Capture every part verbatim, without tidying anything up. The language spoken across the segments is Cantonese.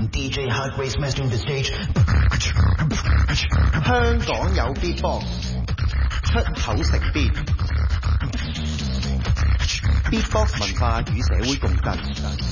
D J Hot Grace mastering the stage。 香港有 beatbox， 出口成邊 beatbox 文化與社會共振。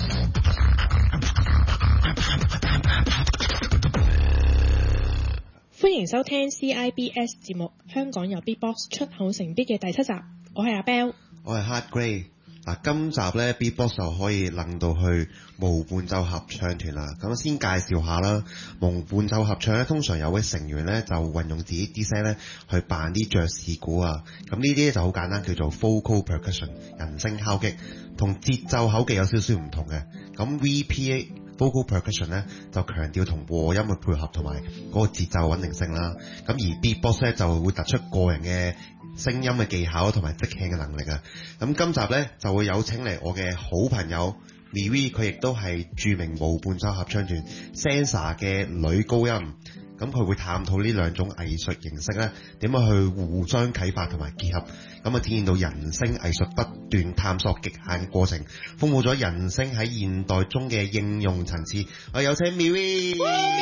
歡迎收聽 C I B S 節目《香港有 beatbox 出口成邊》嘅第七集，我係阿 Bell， 我係 Hot Grace。嗱，今集咧 beatbox 就可以楞到去無伴奏合唱團啦。咁先介紹下啦，無伴奏合唱咧，通常有位成員咧就運用自己啲聲咧去扮啲爵士鼓啊。咁呢啲就好簡單，叫做 vocal percussion 人聲敲擊，同節奏口技有少少唔同嘅。咁 V P A vocal percussion 咧就強調同和音嘅配合同埋嗰個節奏穩定性啦。咁而 beatbox 咧就會突出個人嘅聲音嘅技巧同埋即興嘅能力啊！咁今集咧就會有請嚟我嘅好朋友 Miri， 佢亦都係著名無伴奏合唱團 Sansa 嘅女高音。咁佢會探討呢兩種藝術形式咧點樣去互相啟發同埋結合，咁啊體現到人聲藝術不斷探索極限嘅過程，豐富咗人聲喺現代中嘅應用層次。我有請 Miri，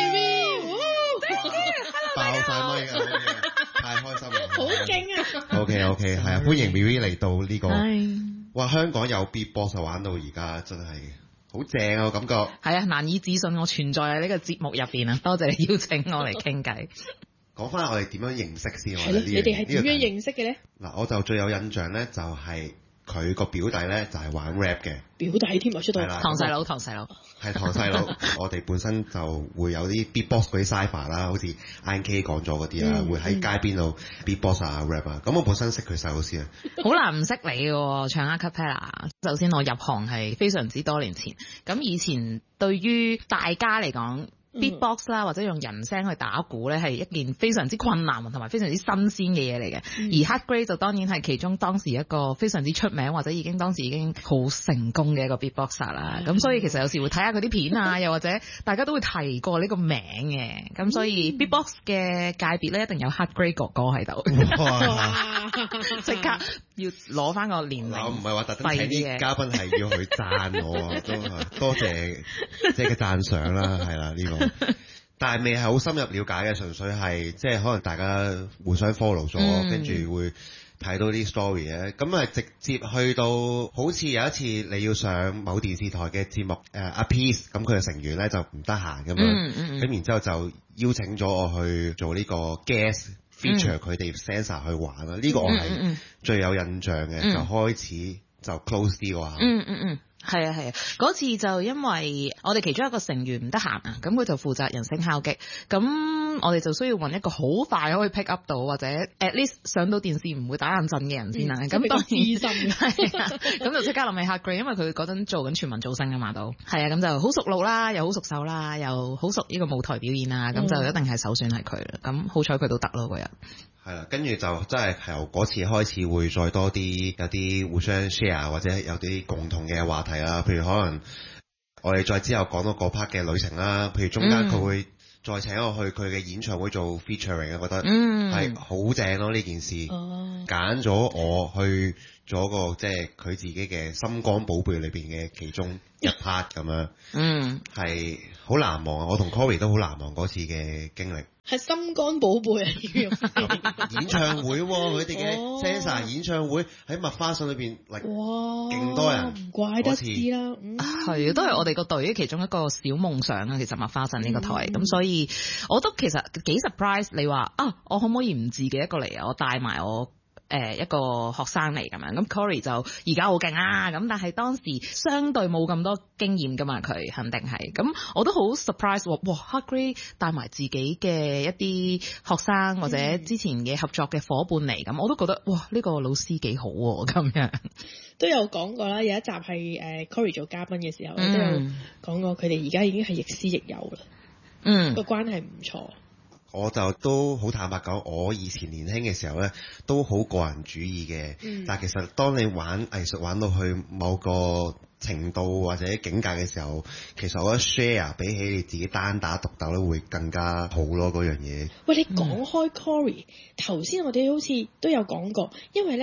爆晒咪啊！太開心啦！ 好勁啊 ！OK OK， 係啊，歡迎 Miri 嚟到呢、這個。哇！香港有 beatbox 玩到而家真係好正啊！我感覺係啊，難以置信我存在喺呢個節目入邊啊！多謝你邀請我嚟傾偈。 講翻我哋點樣認識先？ 係咯，你哋係點樣認識嘅咧？ 嗱，我就最有印象咧，就係、是。佢個表弟咧就係、是、玩 rap 嘅， 表弟添啊，出到堂細佬，堂細佬係堂細佬。我哋本身就會有啲 beatbox 嗰啲 cypher 啦，好似 I N K 講咗嗰啲啦，嗯、會喺街邊度 beatbox 啊 rap 啊。咁我本身識佢細佬先啊， 好難唔識你嘅唱 a cappella。首先我入行係非常之多年前，咁以前對於大家嚟講，beatbox 啦，或者用人聲去打鼓咧，係一件非常之困難同埋非常之新鮮嘅嘢嚟嘅。嗯、而 Hot Grace 就當然係其中當時一個非常之出名或者已經當時已經好成功嘅一個 beatboxer 啦。咁、嗯、所以其實有時會睇下佢啲片啊，又或者大家都會提過呢個名嘅。咁所以 beatbox 嘅界別咧，一定有 Hot Grace 哥哥喺度。即刻要攞翻個年齡。我唔係話特登請啲嘉賓係要去讚我啊，都係多謝即係嘅讚賞啦，係啦呢個。但係未係好深入了解嘅，純粹係即係可能大家互相 follow 咗，跟住、嗯、會睇到啲 story 咧。咁啊直接去到好似有一次你要上某電視台嘅節目，誒、呃、阿 Peace 咁佢嘅成員咧就唔得閒咁樣，咁、嗯嗯、然之後就邀請咗我去做呢個 guest feature 佢哋 Sansa 去玩啦。呢、嗯、個我係最有印象嘅，嗯、就開始就 close 啲啩。嗯嗯嗯。 係啊係啊，嗰次就因為我哋其中一個成員唔得閒啊，咁佢就負責人聲敲擊，咁我哋就需要揾一個好快可以 pick up 到或者 at least 上到電視唔會打眼震嘅人先啦。咁、嗯、當然資深係啊，咁就即刻諗起 Hot Grace，因為佢嗰陣做緊全民造星啊嘛都係啊，咁就好熟路啦，又好熟手啦，又好熟呢個舞台表演啊，咁、嗯、就一定係首選係佢啦。咁好彩佢都得咯嗰日。 係啦，跟住就真係由嗰次開始會再多啲有啲互相 share 或者有啲共同嘅話題啦。譬如可能我哋再之後講到嗰 part 嘅旅程啦，譬如中間佢會再請我去佢嘅演唱會做 featuring， 我覺得係好正咯呢件事。揀咗我去做個即係佢自己嘅心肝寶貝裏邊嘅其中一 part 咁樣。嗯，係好難忘啊！我同 Cory 都好難忘嗰次嘅經歷。 係心肝寶貝啊！ 演唱會佢哋嘅 Sansa 演唱會喺麥花臣裏邊，哇，勁多人， 唔怪得知啦。 係、嗯、都係我哋個隊其中一個小夢想啊！其實麥花臣呢個台，咁、嗯、所以我都其實幾 surprise。你話啊，我可唔可以唔自己一個嚟啊？我帶埋我。誒、呃、一個學生嚟咁樣，咁 Cory 就而家好勁啊！咁但係當時相對冇咁多經驗噶嘛，佢肯定係。咁我都好 surprise 喎，哇 Hot Grace 帶埋自己嘅一啲學生或者之前嘅合作嘅伙伴嚟，咁、嗯、我都覺得哇呢、呢個老師幾好喎咁樣。 都有講過啦，有一集係誒 Cory 做嘉賓嘅時候，嗯、都有講過佢哋而家已經係亦師亦友啦。嗯，個關係唔錯。 我就都好坦白講，我以前年輕嘅時候呢，都好個人主義嘅。嗯、但係其實當你玩藝術玩到去某個程度或者境界嘅時候，其實我覺得 share 比起你自己單打獨鬥咧會更加好咯，嗰樣嘢。 喂，你講開 Cory，頭先我哋好似都有講過，因為呢。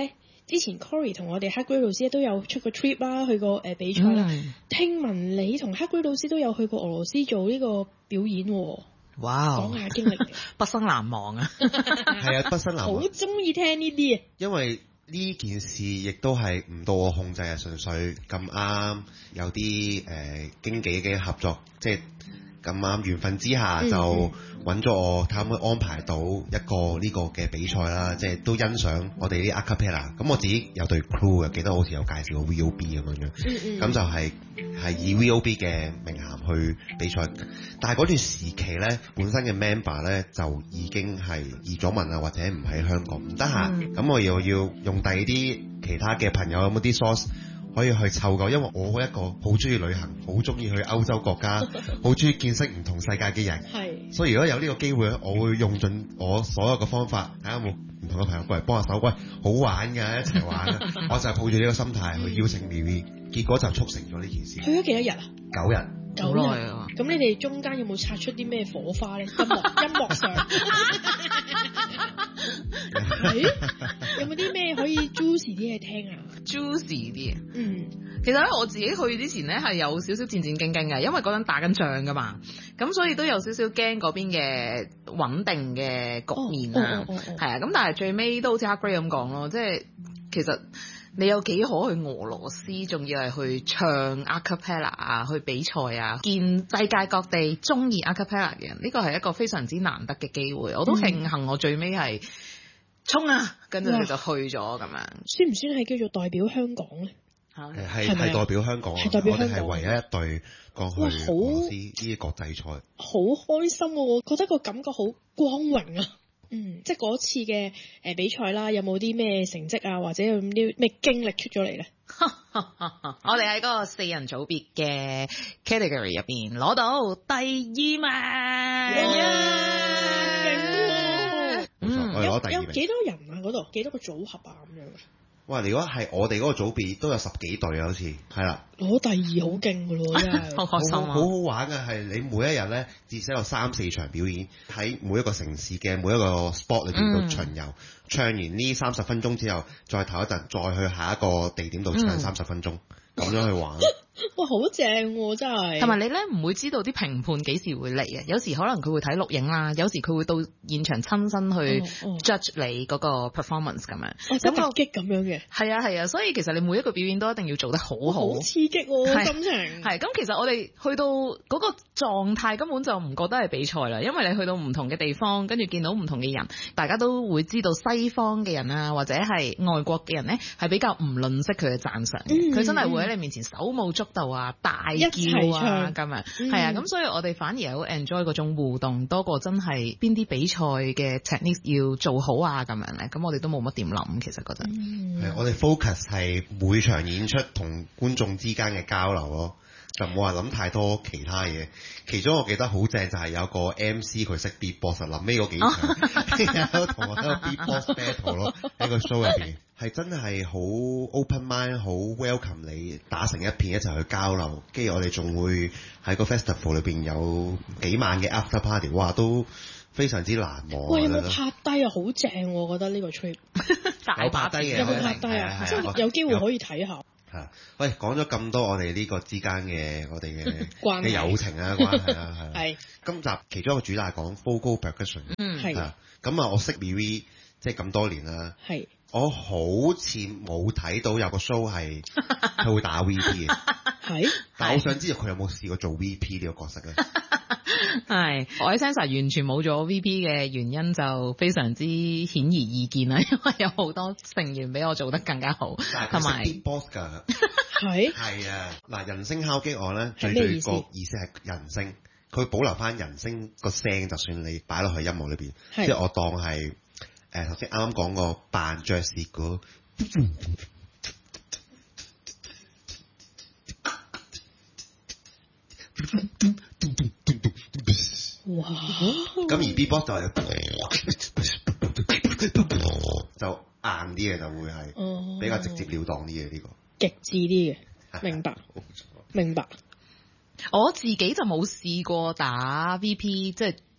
之前 Cory 同我哋黑 Grey 老師都有出過 trip 啦，去過誒、呃、比賽啦。嗯、聽聞你同黑 Grey 老師都有去過俄羅斯做呢個表演喎。 哇！ 講下經歷， 畢生難忘啊！ 係啊，畢生難忘。 好中意聽呢啲啊！ 因為呢件事亦都係唔到我控制啊，純粹咁啱有啲誒、呃、經紀嘅合作，即係咁啱緣分之下就揾咗我，睇可唔可以安排到一個呢個嘅比賽啦。即係都欣賞我哋啲 a cappella。咁我自己有隊 crew 嘅，記得好似有介紹過 V O B 咁樣樣。咁、嗯嗯、就係、是、係以 V O B 嘅名銜去比賽。但係嗰段時期咧，本身嘅 member 咧就已經係移咗民啊，或者唔喺香港，唔得閒。咁、嗯、我又要用第二啲其他嘅朋友有冇啲 source可以去湊夠，因為我一個好中意旅行，好中意去歐洲國家，好中意見識唔同世界嘅人。係，所以如果有呢個機會咧，我會用盡我所有嘅方法，睇下有冇唔同嘅朋友過嚟幫下手。喂，好玩㗎，一齊玩啊！我就係抱住呢個心態去邀請 Miri，結果就促成咗呢件事。 去咗幾多日啊？ 九日。 九耐啊！咁你哋中間有冇擦出啲咩火花咧？音樂音樂上，欸、有冇啲咩可以 juicy 啲嘢聽啊 ？juicy 啲， 嗯， 其實咧我自己去之前咧係有少少戰戰兢兢嘅，因為嗰陣打緊仗噶嘛，咁所以都有少少驚嗰邊嘅穩定嘅局面啦，係、哦哦哦哦、啊，咁但係最尾都好似黑 Grey 咁講咯，即係其實。你有幾可去俄羅斯，仲要係去唱 a cappella 啊，去比賽啊，見世界各地中意 a cappella 嘅人，呢個係一個非常之難得嘅機會。我都慶幸我最尾係衝啊，跟住你就去咗咁樣。 算唔算係叫做代表香港咧？ 係係代表香港， 係代表香港， 我哋係唯一一隊過去俄羅斯呢啲國際賽。 好開心喎！我覺得個感覺好光榮啊！嗯，即係嗰次嘅誒、呃、比賽啦，有冇啲咩成績啊，或者有啲咩經歷出咗嚟咧？ 我哋喺嗰個四人組別嘅 category 入邊攞到第二名， 嗯，我攞第二名。 有幾多人啊？嗰度幾多個組合啊？咁樣。 哇！如果係我哋嗰個組別都有十幾隊啊，好似係啦。 攞第二好勁㗎咯，真係好開心啊！ 好好玩嘅係你每一日咧，至少有三四場表演，喺每一個城市嘅每一個 spot 裏邊度巡遊、嗯，唱完呢三十分鐘之後，再唞一陣，再去下一個地點度唱三十分鐘，咁、嗯、樣去玩。 哇，好正喎！真係。同埋你咧唔會知道啲評判幾時會嚟嘅，有時可能佢會睇錄影啦，有時佢會到現場親身去 judge 你嗰個 performance 咁樣。 哦，即係突擊咁樣嘅。係啊係啊，所以其實你每一個表演都一定要做得好好。 好刺激喎，心情。 係咁，其實我哋去到嗰個狀態根本就唔覺得係比賽啦，因為你去到唔同嘅地方，跟住見到唔同嘅人，大家都會知道西方嘅人啊，或者係外國嘅人咧，係比較唔吝嗇佢嘅讚賞。佢、嗯、真係會喺你面前手舞足蹈啊，大叫啊咁啊，係啊，咁所以我哋反而係好 enjoy 嗰種互動，多過真係邊啲比賽嘅 technique 要做好啊咁樣咧。咁我哋都冇乜點諗，其實覺得。 係、嗯、我哋 focus 係每場演出同觀眾之間嘅交流咯，就冇話諗太多其他嘢。其中我記得好正就係有個 M C 佢識 beatbox，臨尾嗰幾場同我喺個 beatbox battle 咯，喺個 show 入邊係真係好 open mind， 好 welcome 你打成一片一齊去交流。跟住我哋仲會喺個 festival 裏邊有幾晚嘅 after party， 哇都非常之難忘。 喂，有冇拍低啊？好正，我覺得呢個 trip 有拍低嘅， 有冇拍低啊？即係有機會可以睇下。 啊、喂，講咗咁多我哋呢個之間嘅我哋嘅嘅友情啊關係啊，係、啊。係。今集其中一個主打講 vocal percussion。嗯，係。咁啊，我識 Miri 即係咁多年啦。係。我好似冇睇到有個 show 係佢會打 V P 嘅。係。但係我想知道佢有冇試過做 V P 呢個角色咧？ 係，我喺 Sensa 完全冇咗 V P 嘅原因就非常之顯而易見啦，因為有好多成員比我做得更加好，同埋 beatbox 㗎， 係係啊，嗱，人聲敲擊樂咧，最最個意思係人聲，佢保留翻人聲個聲，就算你擺落去音樂裏邊，即係我當係誒頭先啱啱講個扮爵士嗰。 哇！ 咁而 beatbox 就係就硬啲嘅，就會係比較直接了當啲嘅呢個極致啲嘅，明白明白。 我自己就冇試過打 V P， 即係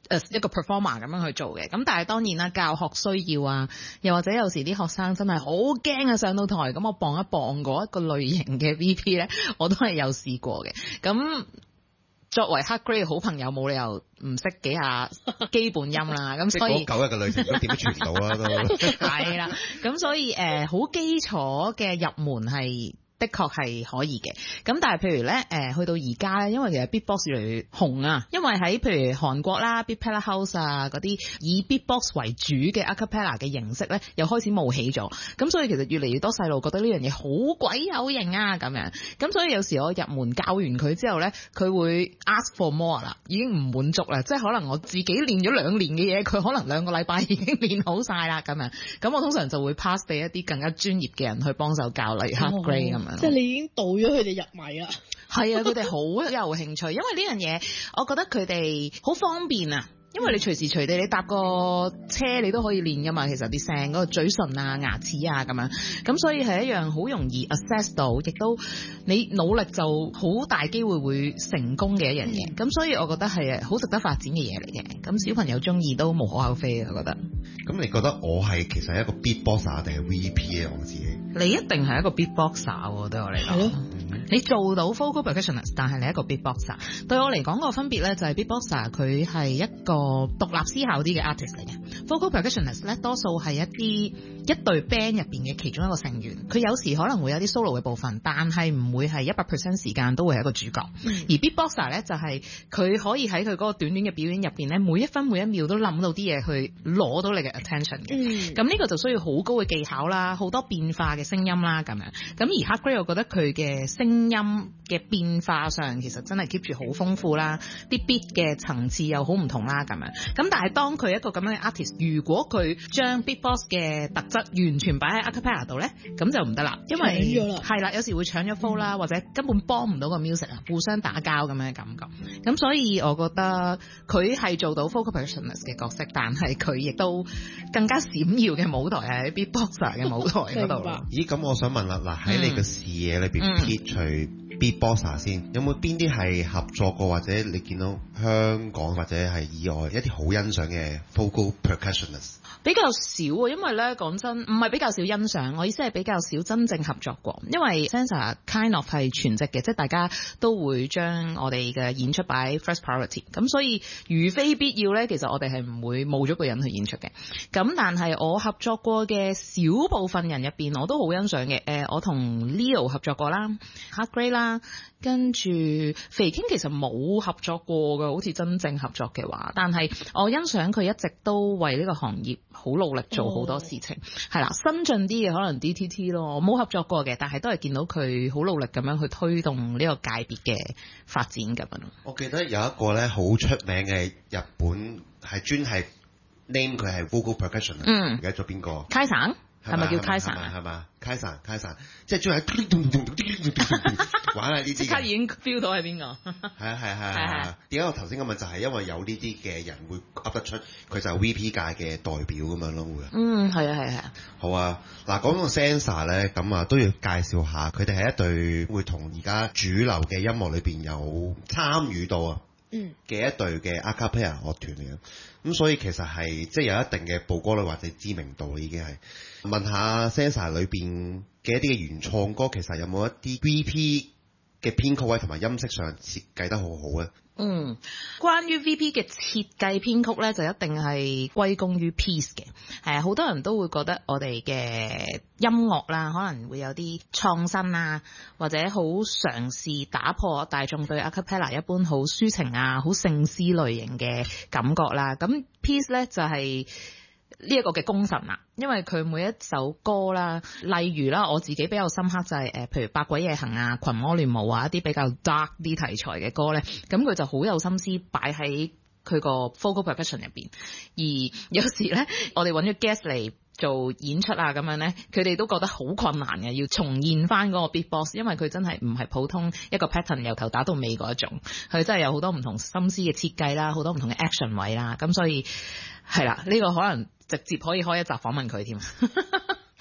誒一個 performer 咁樣去做嘅。咁但係當然啦，教學需要啊，又或者有時啲學生真係好驚啊上到台，咁我磅一磅嗰一個類型嘅 V P 咧，我都係有試過嘅。咁作為黑 grade 嘅好朋友，冇理由唔識幾下基本音啦。咁所以九日嘅旅程都點都傳到啦都。 係啦，咁所以誒好、呃、基礎嘅入門係的確係可以嘅，咁但係譬如咧，誒、呃、去到而家咧，因為其實 Beatbox 越嚟越紅啊，因為喺譬如韓國啦 Beatpella House 啊嗰啲以 Beatbox 為主嘅 Acapella 嘅形式咧，又開始冒起咗，咁所以其實越嚟越多細路覺得呢樣嘢好鬼有型啊咁樣，咁所以有時我入門教完佢之後咧，佢會 ask for more 啦，已經唔滿足啦，即係可能我自己練咗兩年嘅嘢，佢可能兩個禮拜已經練好晒啦咁樣，咁我通常就會 pass 俾一啲更加專業嘅人去幫手教，例如 Hard Grade 咁樣。 即係你已經導咗佢哋入迷啦。 係啊，佢哋好有興趣，因為呢樣嘢，我覺得佢哋好方便啊。因為你隨時隨地你搭個車你都可以練噶嘛，其實啲聲嗰個嘴唇啊、牙齒啊咁樣，咁所以係一樣好容易 assess 到，亦都你努力就好大機會會成功嘅一樣嘢。咁、嗯、所以我覺得係好值得發展嘅嘢嚟嘅。咁小朋友中意都無可厚非嘅，我覺得。 咁你覺得我係其實係一個 beatboxer 定係 V P 啊？我自己。你一定係一個 beatboxer 喎，對我嚟講。係咯。你做到 vocal percussionist， 但係你係一個 beatboxer。對我嚟講個分別咧，就係 beatboxer 佢係一個獨立思考啲嘅 artist 嚟嘅。vocal percussionist 咧，多數係一啲一隊 band 入邊嘅其中一個成員，佢有時可能會有啲 solo 嘅部分，但係唔會係一百 percent 時間都會係一個主角。嗯、而 beatboxer 咧就係、是、佢可以喺佢嗰個短短嘅表演入邊咧，每一分每一秒都諗到啲嘢去攞到你嘅 attention 嘅。咁呢、嗯、個就需要好高嘅技巧啦，好多變化嘅聲音啦咁樣。咁而 Hard Grade 我覺得佢嘅聲音嘅變化上其實真係 keep 住好豐富啦，啲 beat 嘅層次又好唔同啦咁樣。咁但係當佢一個咁樣嘅 artist，如果佢將 beatbox 嘅特質完全擺喺 acapella 度咧，咁就唔得啦，因為係啦，有時會搶咗 flow 啦，或者根本幫唔到個 music 啊，互相打交咁樣嘅感覺。咁所以我覺得佢係做到 vocal percussionist 嘅角色，但係佢亦都更加閃耀嘅舞台係喺 beatboxer 嘅舞台嗰度。 咦，咁我想問啦，嗱喺你嘅視野裏邊撇除 beatboxer 先，有冇邊啲係合作過或者你見到香港或者係以外一啲好欣賞嘅 vocal percussionist？ 比較少啊，因為咧講真，唔係比較少欣賞，我意思係比較少真正合作過。因為 Sansa kind of 係全職嘅，即係大家都會將我哋嘅演出擺 first priority。咁所以如非必要咧，其實我哋係唔會冇咗個人去演出嘅。咁但係我合作過嘅小部分人入邊，我都好欣賞嘅。誒、呃，我同 Leo 合作過啦 Hard Grade 啦。跟住肥傾其實冇合作過嘅，好似真正合作嘅話，但係我欣賞佢一直都為呢個行業好努力做好多事情，係啦、哦，新進啲嘅可能 D T T 咯，我冇合作過嘅，但係都係見到佢好努力咁樣去推動呢個界別嘅發展咁樣。 我記得有一個咧好出名嘅日本係專係 name 佢係 vocal percussion， 嗯，唔記得咗邊個？開省。係咪叫開神？係嘛，開神開神，即係專係玩下呢啲。即刻已經 feel 到係邊個？ 係啊係啊係啊！點解我頭先咁問就係因為有呢啲嘅人會噏得出，佢就係 V P 界嘅代表咁樣咯會。嗯，係啊係啊。好啊，嗱講到 Sansa 咧，咁啊都要介紹下，佢哋係一隊會同而家主流嘅音樂裏邊有參與到啊。嗯嘅一隊嘅 acapella 樂團嚟嘅，咁所以其實係即係有一定嘅曝光率或者知名度已經係。問下 Sansa 裏邊嘅一啲嘅原創歌，其實有冇一啲 V P 嘅編曲位同埋音色上設計得好好咧？ 嗯，關於 V P 嘅設計編曲咧，就一定係歸功於 Peace 嘅。係好多人都會覺得我哋嘅音樂啦，可能會有啲創新啊，或者好嘗試打破大眾對 acapella 一般好抒情啊、好聖詩類型嘅感覺啦。咁 Peace 咧就係呢一個嘅功臣啦，因為佢每一首歌啦，例如啦，我自己比較深刻就係、是、誒，譬如《百鬼夜行》啊、《群魔亂舞》啊，一啲比較 dark 啲題材嘅歌咧，咁佢就好有心思擺喺佢個 vocal percussion 入邊。而有時咧，我哋揾咗 guest 嚟做演出啊，咁樣咧，佢哋都覺得好困難嘅，要重現翻嗰個 beatbox， 因為佢真係唔係普通一個 pattern 由頭打到尾嗰一種，佢真係有好多唔同心思嘅設計啦，好多唔同嘅 action 位啦，咁所以係啦，呢、這個可能直接可以開一集訪問佢添。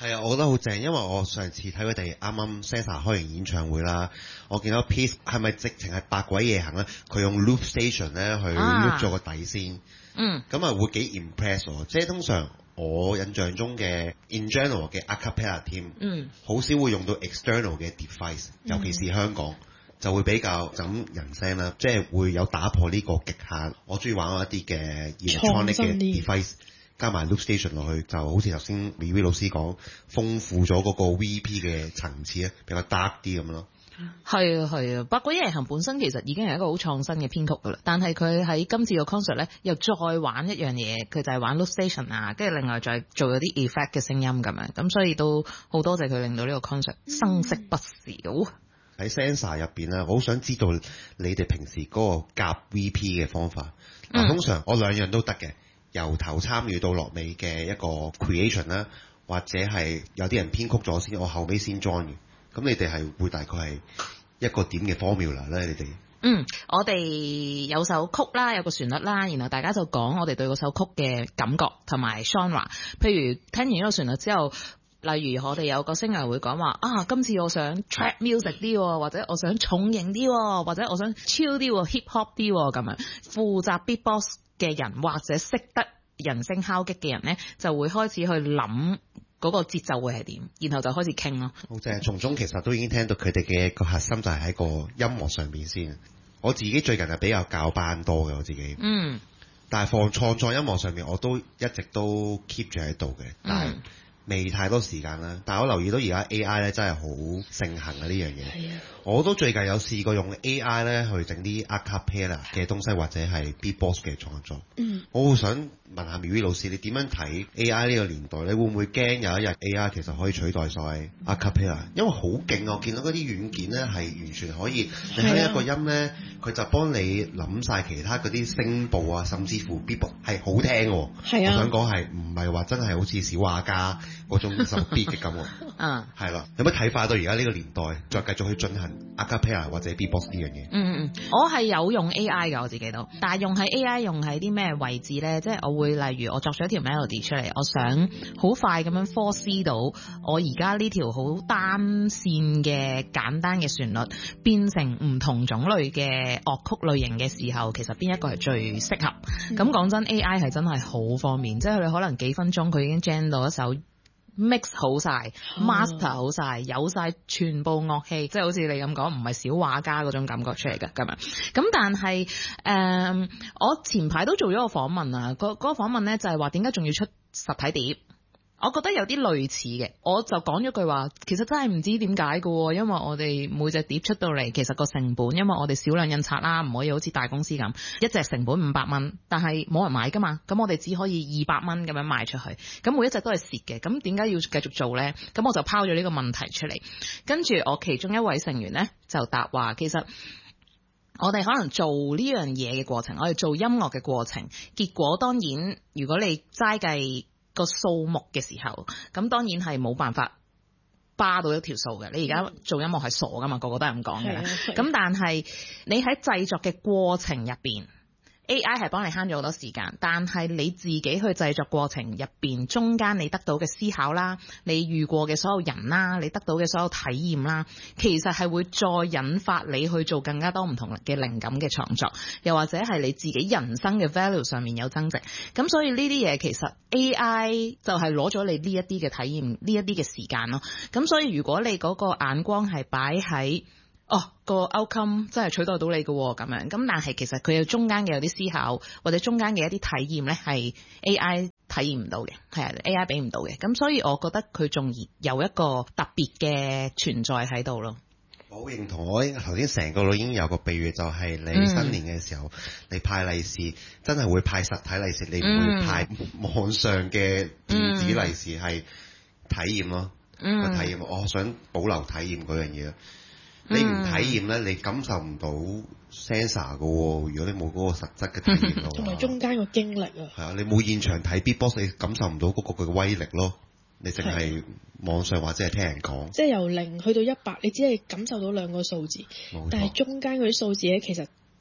係啊，我覺得好正，因為我上次睇佢哋啱啱 Sensor 開完演唱會啦，我見到 Peace 係咪直情係百鬼夜行咧？佢用 Loop Station 咧去 loop 咗個底先， 嗯， 咁啊會幾 impress 喎。即係通常我印象中嘅 in general 嘅 a cappella team，嗯，好少會用到 external 嘅 device，尤其是香港。就會比較就咁人聲啦，即係會有打破呢個極限。我中意玩一啲嘅 electronic 嘅 device，加埋 loop station 落去，就好似頭先 Vivi 老師講，豐富咗嗰個 V P 嘅層次咧，比較 dark 啲咁咯。 係啊係啊，百鬼夜行本身其實已經係一個好創新嘅編曲噶啦，但係佢喺今次個 concert 咧又再玩一樣嘢，佢就係玩 loop station 啊，跟住另外再做咗啲 effect 嘅聲音咁樣，咁所以都好多謝佢令到呢個 concert 生色不少。 喺 Sensor 入邊咧，我好想知道你哋平時嗰個夾 V P 嘅方法。嗱、嗯，通常我兩樣都得嘅，由頭參與到落尾嘅一個 creation 啦，或者係有啲人編曲咗先，我後尾先 join 嘅。咁你哋係會大概係一個點嘅 formula 咧？你哋？ 嗯，我哋有首曲啦，有個旋律啦，然後大家就講我哋對嗰首曲嘅感覺同埋 genre。譬如聽完呢個旋律之後，例如我哋有個 singer 會講話啊，今次我想 trap music 啲，或者我想重型啲，或者我想 chill 啲 hip hop 啲咁樣。負責 beatbox 嘅人或者識得人聲敲擊嘅人咧，就會開始去諗嗰個節奏會係點，然後就開始傾咯。 好正，從中其實都已經聽到佢哋嘅個核心就係喺個音樂上面先。我自己最近係比較教班多嘅我自己，嗯，但係放創作音樂上面我都一直都 keep 住喺度嘅，但係、嗯未太多時間啦，但係我留意到而家 A I 咧真係好盛行啊呢樣嘢。係啊，我都最近有試過用 A I 咧去整啲 a cappella 嘅東西或者係 beatbox 嘅創作。嗯，我好想問下 Vivi 老師，你點樣睇 A I 呢個年代？你會唔會驚有一日 A I 其實可以取代晒 a cappella？因為好勁啊！我見到嗰啲軟件咧係完全可以，你喺一個音咧，佢就幫你諗晒其他嗰啲聲部啊，甚至乎 beatbox 係好聽喎。係啊，我想講係唔係話真係好似小畫家嗰種就 beat 嘅感覺。嗯，係啦。有乜睇法到而家呢個年代再繼續去進行 a cappella 或者 beatbox 呢樣嘢？嗯嗯嗯， 我係有用 A I 㗎，我自己都，但係用喺 A I 用喺啲咩位置咧？即係我會例如我作咗一條 melody 出嚟，我想好快咁樣 force 到我而家呢條好單線嘅簡單嘅旋律變成唔同種類嘅樂曲類型嘅時候，其實邊一個係最適合？咁講、嗯、真 A I 係真係好方便，即係你可能幾分鐘佢已經 gen 到一首 mix 好晒、嗯、master 好晒，有晒全部樂器，即係好似你咁講，唔係小畫家嗰種感覺出嚟嘅咁樣。咁但係誒、呃，我前排都做咗個訪問啊，嗰、嗰個訪問咧就係話點解仲要出實體碟？我覺得有啲類似嘅，我就講咗句話，其實真係唔知點解嘅，因為我哋每隻碟出到嚟，其實個成本，因為我哋少量印刷啦，唔可以好似大公司咁，一隻成本五百蚊，但係冇人買噶嘛，咁我哋只可以二百蚊咁樣賣出去，咁每一隻都係蝕嘅，咁點解要繼續做呢？咁我就拋咗呢個問題出嚟，跟住我其中一位成員呢，就答話，其實我哋可能做呢樣嘢嘅過程，我哋做音樂嘅過程，結果當然如果你齋計個數目嘅時候，咁當然係冇辦法巴到一條數嘅。你而家做音樂係傻噶嘛，個個都係咁講嘅啦。咁但係你喺製作嘅過程入邊，A I 係幫你慳咗好多時間，但係你自己去製作過程入邊，中間你得到嘅思考啦，你遇過嘅所有人啦，你得到嘅所有體驗啦，其實係會再引發你去做更加多唔同嘅靈感嘅創作，又或者係你自己人生嘅 value 上面有增值。咁所以呢啲嘢其實 A I 就係攞咗你呢一啲嘅體驗，呢一啲嘅時間咯。咁所以如果你嗰個眼光係擺喺哦，個 outcome 真係取代到你嘅咁樣，咁但係其實佢有中間嘅有啲思考，或者中間嘅一啲體驗咧，係 A I 體驗唔到嘅，係啊 A I 俾唔到嘅。咁所以我覺得佢仲有一個特別嘅存在喺度咯。 我好認同，我頭先成個腦已經有個比喻，就係、是、你新年嘅時候，嗯、你派利是真係會派實體利是，你唔會派網上嘅電子利是，係體驗咯。嗯、個體驗，我想保留體驗嗰樣嘢。你唔體驗咧，你感受唔到 sensor 嘅喎。如果你冇嗰個實質嘅體驗嘅話， 同埋中間個經歷啊。係啊，你冇現場睇 beatbox，你感受唔到嗰個嘅威力咯。你淨係網上或者係聽人講。即係由零去到一百，你只係感受到兩個數字，但係中間嗰啲數字咧，其實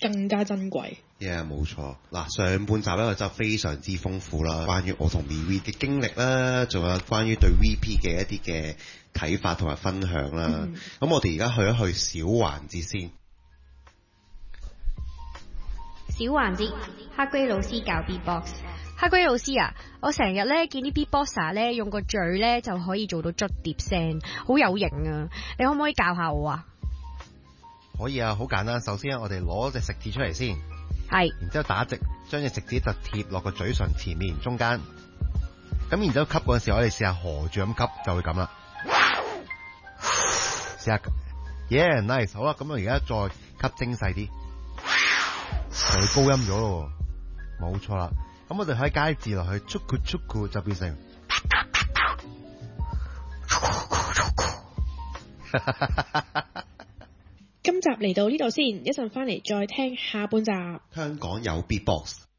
更加珍貴。 Yeah， 冇錯。嗱，上半集咧我就非常之豐富啦，關於我同 MeWe 嘅經歷啦，仲有關於對 V P 嘅一啲嘅睇法同埋分享啦。咁、嗯、我哋而家去一去小環節先。 小環節，黑龜老師教 Beatbox。黑龜老師啊，我成日咧見啲 Beatboxer 咧用個嘴咧就可以做到捽碟聲，好有型啊！你可唔可以教下我啊？ 可以啊，好簡單。首先我哋攞隻食指出嚟先。 係， 然之後打直，將隻食指就貼落個嘴唇前面中間，咁然之後吸嗰陣時候，我哋試下合住咁吸，就會咁啦。試下，yeah nice， 好啦，咁我而家再吸精細啲，就會高音咗咯，冇錯啦。咁我哋可以加啲字落去，速咕速咕就變成。 今集嚟到呢度先，一陣翻嚟再聽下半集。 香港有 Beatbox。